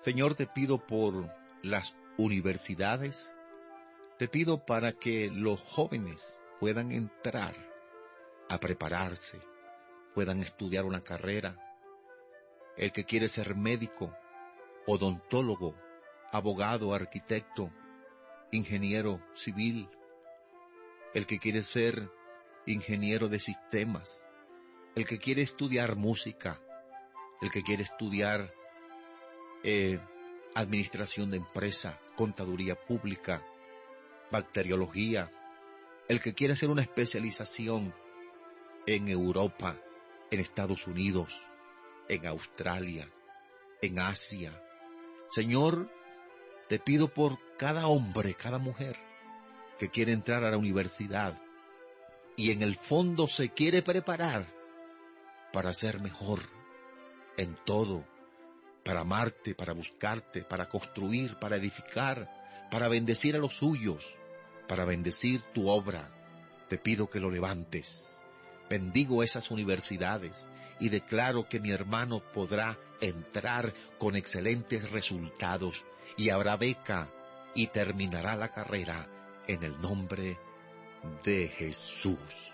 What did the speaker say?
Señor, te pido por las universidades, te pido para que los jóvenes puedan entrar a prepararse, puedan estudiar una carrera. El que quiere ser médico, odontólogo, abogado, arquitecto, ingeniero civil, el que quiere ser ingeniero de sistemas, el que quiere estudiar música, el que quiere estudiar administración de empresa, contaduría pública, bacteriología, el que quiere hacer una especialización en Europa, en Estados Unidos, en Australia, en Asia. Señor, te pido por cada hombre, cada mujer que quiere entrar a la universidad y en el fondo se quiere preparar para ser mejor en todo, para amarte, para buscarte, para construir, para edificar, para bendecir a los suyos, para bendecir tu obra. Te pido que lo levantes. Bendigo esas universidades y declaro que mi hermano podrá entrar con excelentes resultados y habrá beca y terminará la carrera en el nombre de Jesús.